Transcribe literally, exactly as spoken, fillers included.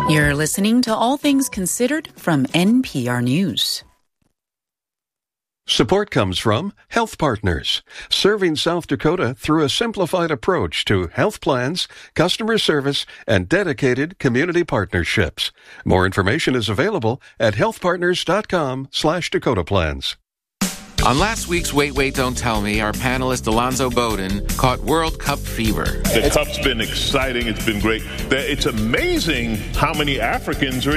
You're listening to All Things Considered from N P R News. Support comes from Health Partners, serving South Dakota through a simplified approach to health plans, customer service, and dedicated community partnerships. More information is available at healthpartners.com slash Dakota Plans. On last week's Wait, Wait, Don't Tell Me, our panelist Alonzo Bowden caught World Cup fever. The Cup's been exciting. It's been great. It's amazing how many Africans are